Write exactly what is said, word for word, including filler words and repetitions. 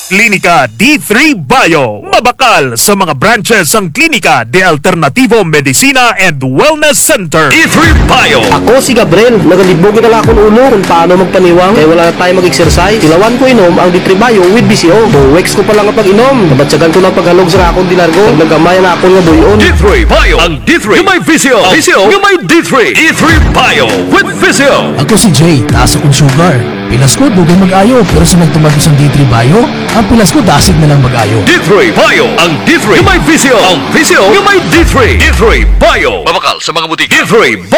Klinika D three Bio. Mabakal sa mga branches ang Klinika de Alternativo Medicina and Wellness Center. D three Bio. Ako si Gabriel, nagalibogin na lang akong ulo kung paano magpaniwang. Eh wala na tayo mag-exercise. Ilawan ko inom ang D three Bio with B C O. two weeks ko pa lang ang pag-inom. Nabatsagan ko ng paghalog sa akong dinargo. Nagnagamay na ako nga buyon. D three Bio. Ang D three yung may Visio. Visio yung may D three. D three Bio with Visio. Ako si Jay, taas akong sugar. Pilas ko, dugay mag-ayo. Pero sa nagtumagos ang D three Bio, ang pilas ko, dasig na lang mag-ayo. D three Bio. Ang D three yung may Visio. Ang Visio yung may D three. D three Bio. Mabakal sa mga butik. D three